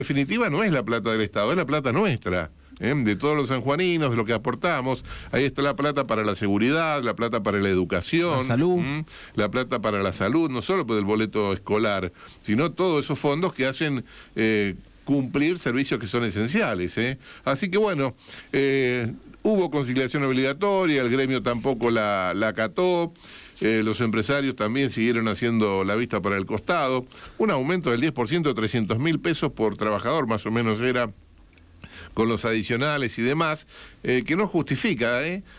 definitiva no es la plata del Estado, es la plata nuestra, de todos los sanjuaninos, de lo que aportamos. Ahí está la plata para la seguridad, la plata para la educación, la salud, la plata para la salud, no solo por el boleto escolar, sino todos esos fondos que hacen cumplir servicios que son esenciales. Así que bueno, hubo conciliación obligatoria, el gremio tampoco la acató. Los empresarios también siguieron haciendo la vista para el costado. Un aumento del 10%, 300.000 pesos por trabajador, más o menos era, con los adicionales y demás, que no justifica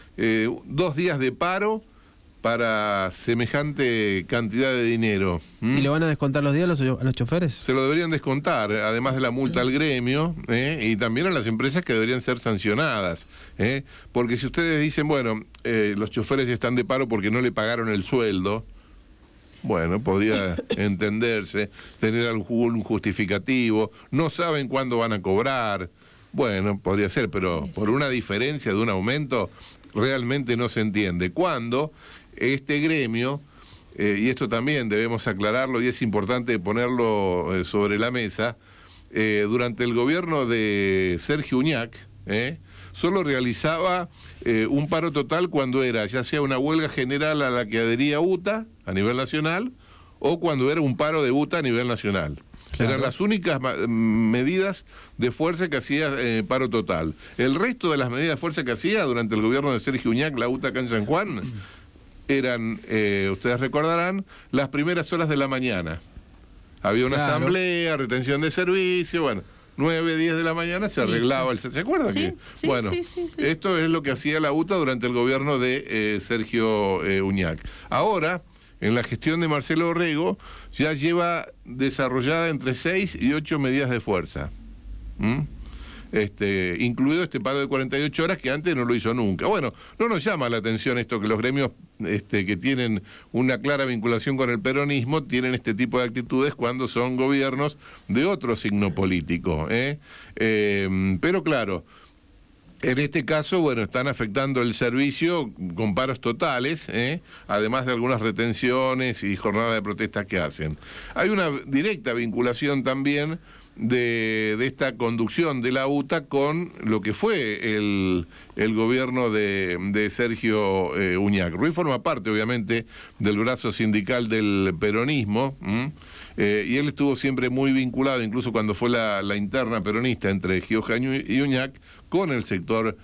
2 días de paro para semejante cantidad de dinero. ¿Y le van a descontar los días a los choferes? Se lo deberían descontar, además de la multa al gremio, y también a las empresas que deberían ser sancionadas. Porque si ustedes dicen, bueno, los choferes están de paro porque no le pagaron el sueldo, bueno, podría entenderse, tener algún justificativo, no saben cuándo van a cobrar, bueno, podría ser, pero por una diferencia de un aumento realmente no se entiende. Cuando este gremio, y esto también debemos aclararlo y es importante ponerlo sobre la mesa, durante el gobierno de Sergio Uñac, solo realizaba un paro total cuando era ya sea una huelga general a la que adhería UTA a nivel nacional o cuando era un paro de UTA a nivel nacional. Claro. Eran las únicas medidas de fuerza que hacía paro total. El resto de las medidas de fuerza que hacía durante el gobierno de Sergio Uñac, la UTA acá en San Juan, eran, ustedes recordarán, las primeras horas de la mañana. Había una asamblea, retención de servicio, bueno, 9, 10 de la mañana se arreglaba el... ¿Se acuerda? Sí, sí, bueno, sí. Esto es lo que hacía la UTA durante el gobierno de Sergio Uñac. Ahora, en la gestión de Marcelo Orrego, ya lleva desarrollada entre 6 y 8 medidas de fuerza. Incluido este paro de 48 horas que antes no lo hizo nunca. Bueno, no nos llama la atención esto que los gremios que tienen una clara vinculación con el peronismo tienen este tipo de actitudes cuando son gobiernos de otro signo político. Pero claro, en este caso, bueno, están afectando el servicio con paros totales, además de algunas retenciones y jornadas de protesta que hacen. Hay una directa vinculación también de esta conducción de la UTA con lo que fue el gobierno de Sergio Uñac. Ruiz forma parte, obviamente, del brazo sindical del peronismo, y él estuvo siempre muy vinculado, incluso cuando fue la interna peronista entre Gioja y Uñac, con el sector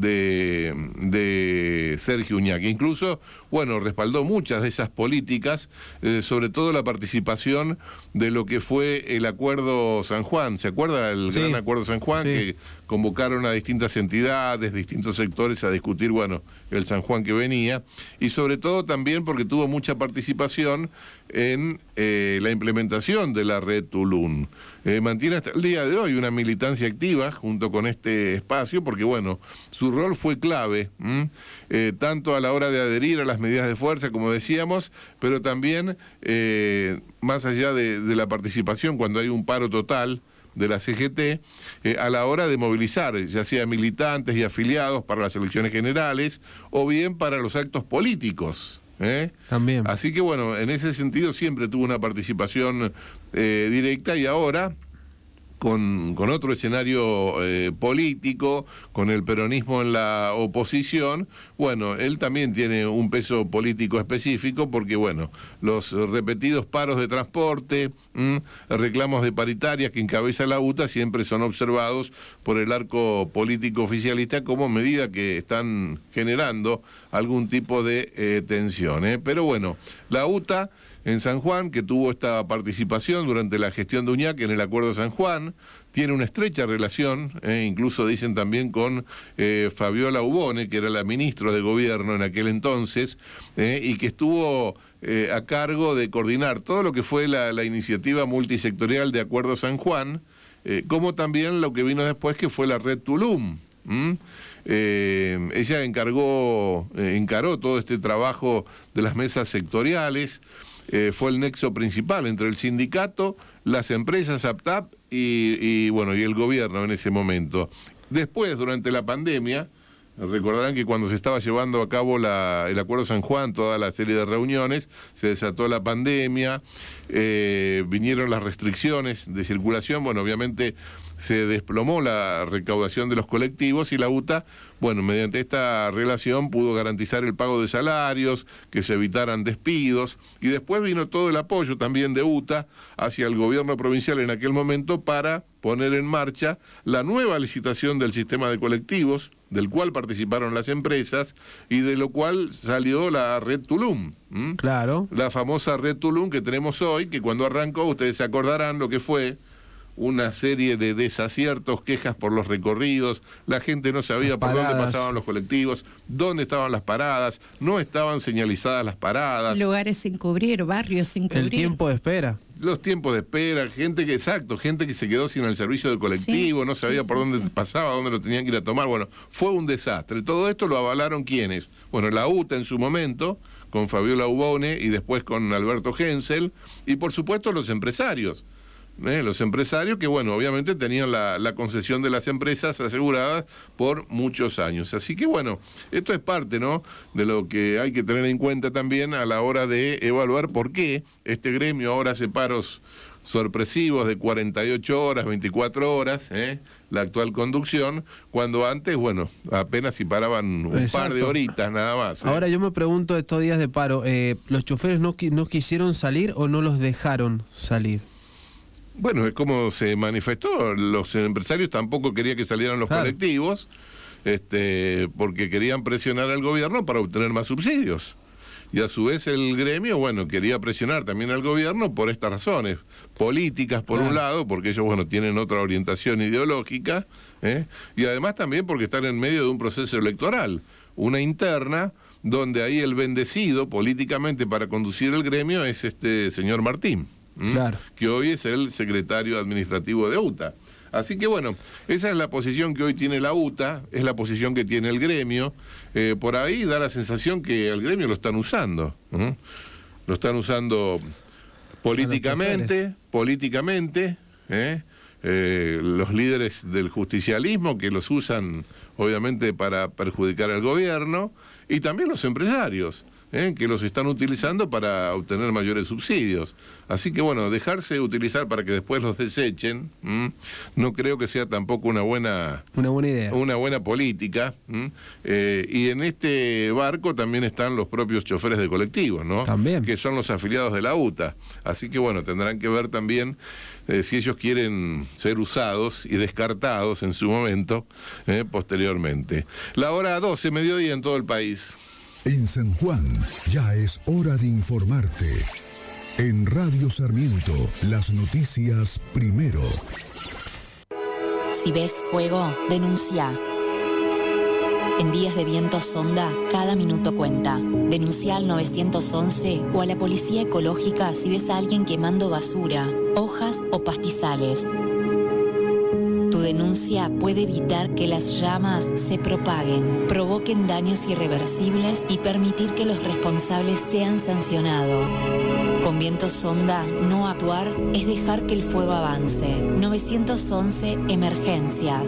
de Sergio Uñac. Incluso, bueno, respaldó muchas de esas políticas, sobre todo la participación de lo que fue el Acuerdo San Juan. ¿Se acuerda el gran Acuerdo San Juan? Que convocaron a distintas entidades, distintos sectores a discutir, bueno, el San Juan que venía, y sobre todo también porque tuvo mucha participación en la implementación de la red Tulum. Mantiene hasta el día de hoy una militancia activa junto con este espacio, porque bueno, su rol fue clave, tanto a la hora de adherir a las medidas de fuerza, como decíamos, pero también más allá de la participación cuando hay un paro total de la CGT, a la hora de movilizar, ya sea militantes y afiliados para las elecciones generales, o bien para los actos políticos. También. Así que bueno, en ese sentido siempre tuvo una participación directa, y ahora con otro escenario político, con el peronismo en la oposición, bueno, él también tiene un peso político específico porque, bueno, los repetidos paros de transporte, reclamos de paritarias que encabeza la UTA siempre son observados por el arco político oficialista como medida que están generando algún tipo de tensión. Pero bueno, la UTA en San Juan, que tuvo esta participación durante la gestión de Uñac en el Acuerdo San Juan, tiene una estrecha relación, incluso dicen también con Fabiola Ubone, que era la ministra de Gobierno en aquel entonces, y que estuvo a cargo de coordinar todo lo que fue la iniciativa multisectorial de Acuerdo San Juan, como también lo que vino después, que fue la red Tulum. Ella encaró todo este trabajo de las mesas sectoriales. Fue el nexo principal entre el sindicato, las empresas y el gobierno en ese momento. Después, durante la pandemia, Recordarán que cuando se estaba llevando a cabo el Acuerdo San Juan, toda la serie de reuniones, se desató la pandemia, vinieron las restricciones de circulación, bueno, obviamente se desplomó la recaudación de los colectivos y la UTA, bueno, mediante esta relación pudo garantizar el pago de salarios, que se evitaran despidos, y después vino todo el apoyo también de UTA hacia el gobierno provincial en aquel momento para poner en marcha la nueva licitación del sistema de colectivos, del cual participaron las empresas y de lo cual salió la Red Tulum. Claro. La famosa Red Tulum que tenemos hoy, que cuando arrancó, ustedes se acordarán lo que fue una serie de desaciertos, quejas por los recorridos, la gente no sabía por dónde pasaban los colectivos, dónde estaban las paradas, no estaban señalizadas las paradas. Lugares sin cubrir, barrios sin cubrir. El tiempo de espera. Los tiempos de espera, gente que se quedó sin el servicio de colectivo, sí, no sabía por dónde pasaba, dónde lo tenían que ir a tomar. Bueno, fue un desastre. Todo esto lo avalaron ¿quiénes? Bueno, la UTA en su momento, con Fabiola Ubone y después con Alberto Hensel, y por supuesto los empresarios. Los empresarios que, bueno, obviamente tenían la concesión de las empresas aseguradas por muchos años. Así que, bueno, esto es parte, ¿no?, de lo que hay que tener en cuenta también a la hora de evaluar por qué este gremio ahora hace paros sorpresivos de 48 horas, 24 horas, la actual conducción, cuando antes, bueno, apenas si paraban un par de horitas nada más. Ahora yo me pregunto, estos días de paro, ¿los choferes no quisieron salir o no los dejaron salir? Bueno, es como se manifestó, los empresarios tampoco querían que salieran los colectivos, porque querían presionar al gobierno para obtener más subsidios. Y a su vez el gremio, bueno, quería presionar también al gobierno por estas razones, políticas por un lado, porque ellos, bueno, tienen otra orientación ideológica, y además también porque están en medio de un proceso electoral, una interna, donde ahí el bendecido políticamente para conducir el gremio es este señor Martín. Claro. Que hoy es el secretario administrativo de UTA. Así que bueno, esa es la posición que hoy tiene la UTA, es la posición que tiene el gremio. Por ahí da la sensación que el gremio lo están usando. Lo están usando políticamente, los líderes del justicialismo que los usan obviamente para perjudicar al gobierno, y también los empresarios, que los están utilizando para obtener mayores subsidios. Así que bueno, dejarse utilizar para que después los desechen, no creo que sea tampoco una buena idea, una buena política. Y en este barco también están los propios choferes de colectivos, ¿no? También. Que son los afiliados de la UTA. Así que bueno, tendrán que ver también si ellos quieren ser usados y descartados en su momento, posteriormente. La hora 12, mediodía en todo el país. En San Juan ya es hora de informarte. En Radio Sarmiento, las noticias primero. Si ves fuego, denuncia. En días de viento sonda, cada minuto cuenta. Denuncia al 911 o a la policía ecológica si ves a alguien quemando basura, hojas o pastizales. Tu denuncia puede evitar que las llamas se propaguen, provoquen daños irreversibles y permitir que los responsables sean sancionados. Con viento sonda, no actuar es dejar que el fuego avance. 911 Emergencias.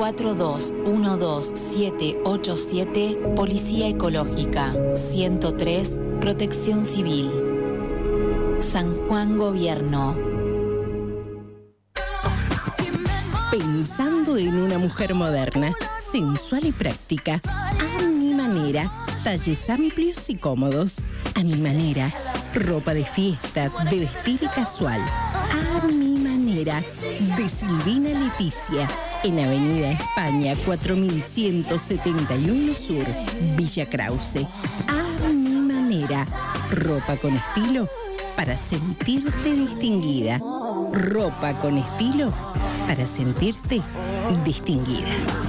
4212787 Policía Ecológica. 103 Protección Civil. San Juan Gobierno. Pensando en una mujer moderna, sensual y práctica, a mi manera, talles amplios y cómodos, a mi manera, ropa de fiesta, de vestir y casual, a mi manera, de Silvina Leticia, en Avenida España 4171 Sur, Villa Krause, a mi manera, ropa con estilo para sentirte distinguida, ropa con estilo para sentirte distinguida.